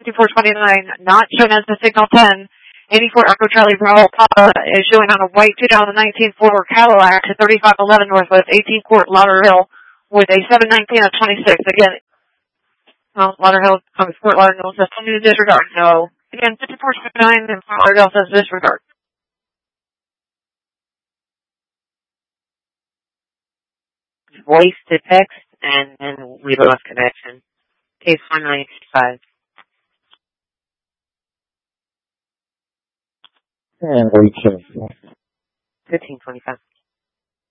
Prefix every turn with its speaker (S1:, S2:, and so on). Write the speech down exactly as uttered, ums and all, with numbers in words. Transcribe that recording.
S1: fifty-four twenty-nine, not shown as the signal ten. eighty-four Echo Charlie Bravo Papa is showing on a white two thousand nineteen Ford Cadillac to thirty-five eleven Northwest eighteen Court, Lauderhill, with a seven nineteen of twenty-six. Again, well, Lauderhill, um, Fort Lauderdale says something to disregard. So, again, fifty-four twenty-nine and Fort Lauderdale says disregard.
S2: Voice to text, and then we lost connection. Case one ninety-five.
S3: And we can.
S2: fifteen twenty-five.